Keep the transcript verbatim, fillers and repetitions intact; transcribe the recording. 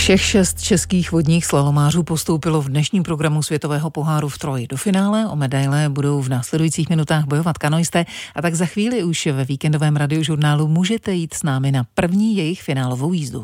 Všech šest českých vodních slalomářů postoupilo v dnešním programu světového poháru v Troji do finále. O medaile budou v následujících minutách bojovat kanoisté a tak za chvíli už ve víkendovém radiožurnálu můžete jít s námi na první jejich finálovou jízdu.